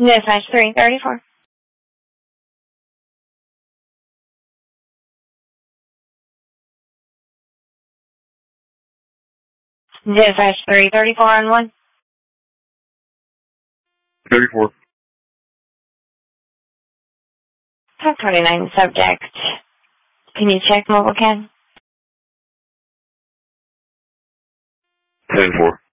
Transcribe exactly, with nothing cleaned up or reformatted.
Dispatch three thirty-four. Dispatch three thirty-four on one. thirty-four. five twenty-nine subject. Can you check mobile cam? ten four.